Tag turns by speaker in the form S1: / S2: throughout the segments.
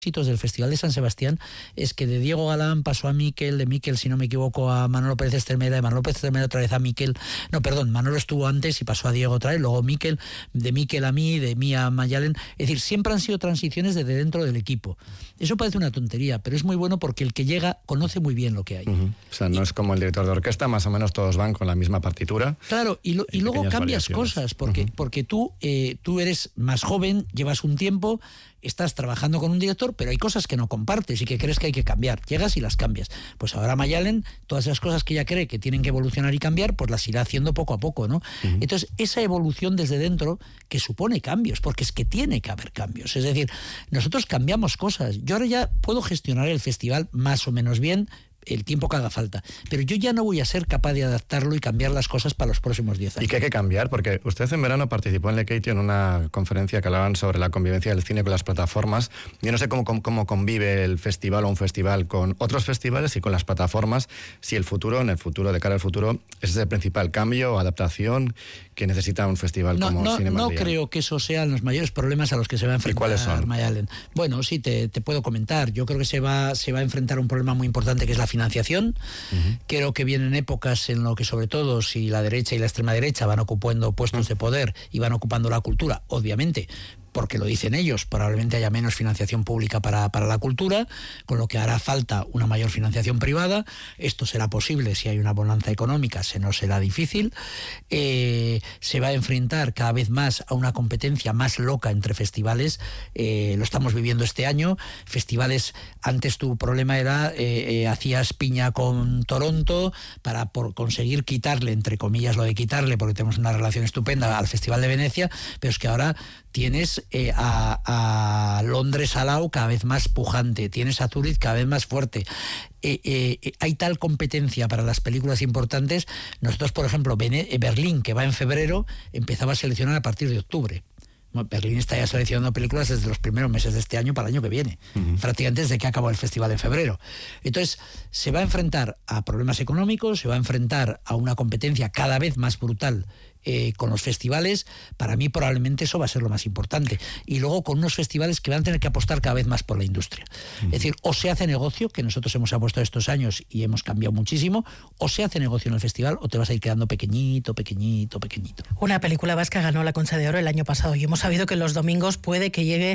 S1: del Festival de San Sebastián es que de Diego Galán pasó a Miquel, de Miquel, si no me equivoco, a Manolo Pérez Estremera, de Manolo Pérez Estremera otra vez a Miquel, no, perdón, Manolo estuvo antes y pasó a Diego otra vez, luego Miquel, de Miquel a mí, de mí a Mayalen, es decir, siempre han sido transiciones desde dentro del equipo. Eso parece una tontería, pero es muy bueno porque el que llega conoce muy bien lo que hay.
S2: O sea, no es como el director de orquesta, más o menos todos van con la misma partitura.
S1: Claro, y luego cambias cosas, porque tú eres más joven, llevas un tiempo, estás trabajando con un director, pero hay cosas que no compartes y que crees que hay que cambiar. Llegas y las cambias. Pues ahora Mayalen, todas esas cosas que ella cree que tienen que evolucionar y cambiar, pues las irá haciendo poco a poco, ¿no? Entonces, esa evolución desde dentro, que supone cambios, porque es que tiene que haber cambios. Es decir, nosotros cambiamos cosas. Yo ahora ya puedo gestionar el festival más o menos bien, el tiempo que haga falta, pero yo ya no voy a ser capaz de adaptarlo y cambiar las cosas para los próximos 10 años.
S2: ¿Y qué hay que cambiar? Porque usted en verano participó en Lekeitio en una conferencia que hablaban sobre la convivencia del cine con las plataformas. Yo no sé cómo convive el festival o un festival con otros festivales y con las plataformas, si de cara al futuro, ese es el principal cambio o adaptación que necesita un festival como Cine
S1: No
S2: Madrid.
S1: creo que esos sean los mayores problemas a los que se va a enfrentar.
S2: ¿Y cuáles son?
S1: Mayalen. Bueno, sí, te puedo comentar. Yo creo que se va a enfrentar un problema muy importante, que es la financiación. Creo que vienen épocas en lo que, sobre todo, si la derecha y la extrema derecha van ocupando puestos de poder y van ocupando la cultura, obviamente, porque lo dicen ellos, probablemente haya menos financiación pública para la cultura, con lo que hará falta una mayor financiación privada. Esto será posible si hay una bonanza económica, no será difícil. Se va a enfrentar cada vez más a una competencia más loca entre festivales. Lo estamos viviendo este año. Festivales, antes tu problema era, hacías piña con Toronto por conseguir quitarle, entre comillas lo de quitarle, porque tenemos una relación estupenda, al Festival de Venecia, pero es que ahora tienes a Londres al lado cada vez más pujante, tienes a Zúrich cada vez más fuerte. Hay tal competencia para las películas importantes. Nosotros, por ejemplo, Berlín, que va en febrero, empezaba a seleccionar a partir de octubre. Berlín está ya seleccionando películas desde los primeros meses de este año para el año que viene, prácticamente desde que acabó el festival en febrero. Entonces, se va a enfrentar a problemas económicos, se va a enfrentar a una competencia cada vez más brutal con los festivales. Para mí probablemente eso va a ser lo más importante, y luego con unos festivales que van a tener que apostar cada vez más por la industria. Es decir, o se hace negocio, que nosotros hemos apostado estos años y hemos cambiado muchísimo, o se hace negocio en el festival, o te vas a ir quedando pequeñito.
S3: Una película vasca ganó la Concha de Oro el año pasado y hemos sabido que los domingos puede que llegue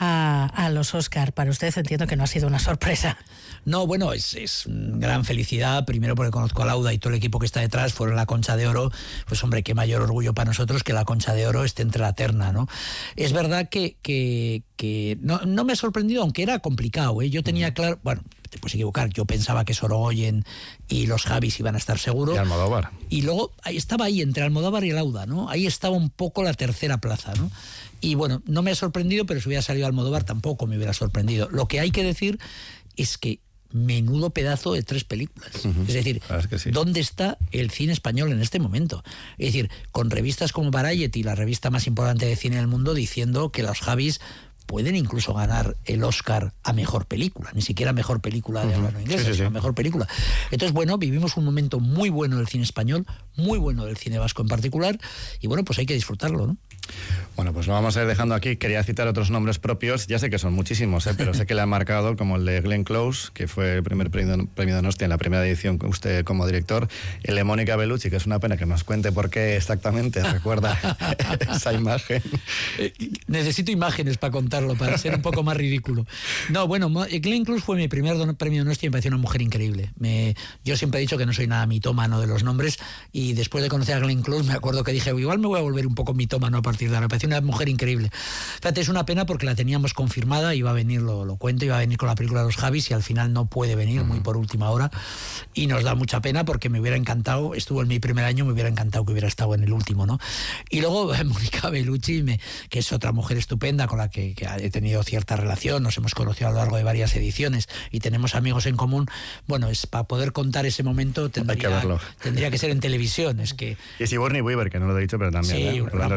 S3: a los Oscar. Para usted entiendo que no ha sido una sorpresa.
S1: No, bueno, es gran felicidad, primero porque conozco a Lauda y todo el equipo que está detrás, fueron la Concha de Oro, pues hombre, qué mayor orgullo para nosotros que la Concha de Oro esté entre la terna, ¿no? Es verdad que no me ha sorprendido, aunque era complicado, ¿eh? Yo tenía claro, bueno, te puedes equivocar, yo pensaba que Sorogoyen y los Javis iban a estar seguros.
S2: Y Almodóvar.
S1: Y luego estaba ahí, entre Almodóvar y Lauda, ¿no? Ahí estaba un poco la tercera plaza, ¿no? Y bueno, no me ha sorprendido, pero si hubiera salido Almodóvar tampoco me hubiera sorprendido. Lo que hay que decir es que menudo pedazo de 3 películas. Es decir,
S2: sí.
S1: ¿Dónde está el cine español en este momento? Es decir, con revistas como Variety, la revista más importante de cine del mundo, diciendo que los Javis pueden incluso ganar el Oscar a mejor película, ni siquiera mejor película de habla no inglesa, sino mejor película. Entonces, bueno, vivimos un momento muy bueno del cine español, muy bueno del cine vasco en particular, y bueno, pues hay que disfrutarlo, ¿no?
S2: Bueno, pues lo vamos a ir dejando aquí. Quería citar otros nombres propios, ya sé que son muchísimos, pero sé que le ha marcado, como el de Glenn Close, que fue el primer premio Donostia en la primera edición, usted como director, el de Mónica Bellucci, que es una pena que nos cuente por qué exactamente recuerda esa imagen.
S1: Necesito imágenes para contarlo, para ser un poco más ridículo. No, bueno, Glenn Close fue mi primer premio Donostia y me pareció una mujer increíble. Yo siempre he dicho que no soy nada mitómano de los nombres, y después de conocer a Glenn Close me acuerdo que dije, igual me voy a volver un poco mitómano a partir de ahora. Me pareció una mujer increíble. Fíjate, es una pena porque la teníamos confirmada, iba a venir, lo cuento, iba a venir con la película de los Javis y al final no puede venir, muy por última hora, y nos da mucha pena porque me hubiera encantado, estuvo en mi primer año, me hubiera encantado que hubiera estado en el último, ¿no? Y luego Mónica Bellucci, que es otra mujer estupenda con la que he tenido cierta relación, nos hemos conocido a lo largo de varias ediciones y tenemos amigos en común. Bueno, es para poder contar ese momento tendría que ser en televisión. Es que...
S2: Y Sigourney Weaver, que no lo he dicho, pero también.
S1: Sí, una mujer estupenda.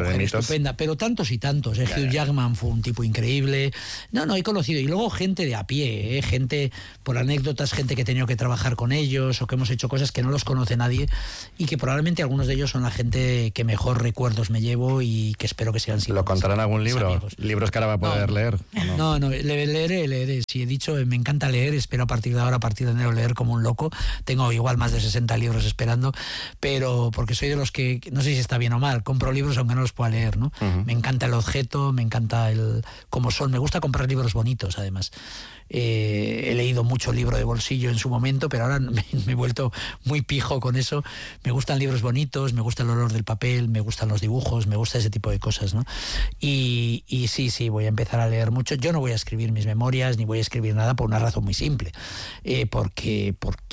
S1: estupenda, pero tantos y tantos. Hugh Jackman fue un tipo increíble. No, he conocido. Y luego gente de a pie, gente por anécdotas, gente que he tenido que trabajar con ellos o que hemos hecho cosas que no los conoce nadie y que probablemente algunos de ellos son la gente que mejor recuerdos me llevo y que espero que sean siempre.
S2: ¿Lo contarán en algún libro? ¿Libros que ahora va a poder leer?
S1: No, leeré. Si he dicho, me encanta leer, espero a partir de ahora, a partir de enero, leer como un loco. Tengo igual más de 60 libros esperando, pero porque soy de los que, no sé si está bien o mal, compro libros aunque no los pueda leer, ¿no? Me encanta el objeto, me encanta cómo son, me gusta comprar libros bonitos además. He leído mucho libro de bolsillo en su momento, pero ahora me he vuelto muy pijo con eso. Me gustan libros bonitos, me gusta el olor del papel, me gustan los dibujos, me gusta ese tipo de cosas, ¿no? Y sí, voy a empezar a leer mucho. Yo no voy a escribir mis memorias ni voy a escribir nada por una razón muy simple, porque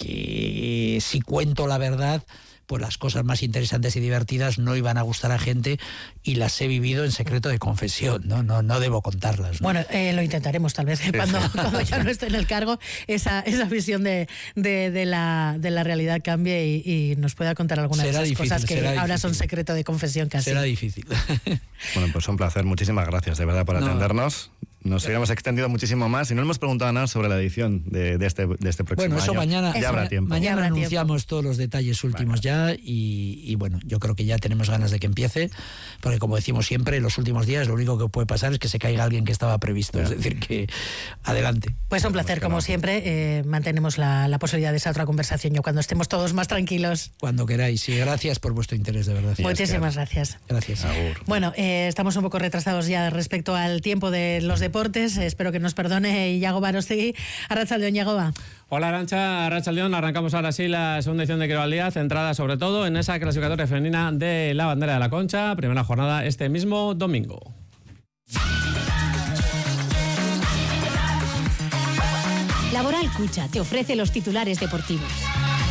S1: si cuento la verdad, pues las cosas más interesantes y divertidas no iban a gustar a gente y las he vivido en secreto de confesión, no debo contarlas, ¿no?
S3: Bueno, lo intentaremos tal vez cuando ya no esté en el cargo esa visión de la realidad cambie y nos pueda contar algunas de esas cosas que ahora son secreto de confesión casi.
S1: Será difícil.
S2: Bueno, pues un placer, muchísimas gracias de verdad por atendernos. Nos hubiéramos extendido muchísimo más y no hemos preguntado nada sobre la edición de este próximo año.
S1: Bueno, eso mañana
S2: ya habrá tiempo.
S1: Mañana anunciamos todos los detalles últimos ya y bueno, yo creo que ya tenemos ganas de que empiece, porque como decimos siempre, en los últimos días lo único que puede pasar es que se caiga alguien que estaba previsto, es decir, que adelante.
S3: Pues un placer, como siempre, mantenemos la posibilidad de esa otra conversación yo cuando estemos todos más tranquilos.
S1: Cuando queráis, y gracias por vuestro interés, de verdad.
S3: Muchísimas gracias.
S1: Gracias.
S3: Bueno, estamos un poco retrasados ya respecto al tiempo de los deportes. Espero que nos perdone Iago Barostegui. Arratsaldeon, Iagoba.
S4: Hola, Arantxa, arratsaldeon. Arrancamos ahora sí la segunda edición de Quiero al Día, centrada sobre todo en esa clasificatoria femenina de la Bandera de la Concha. Primera jornada este mismo domingo.
S5: Laboral Cucha te ofrece los titulares deportivos.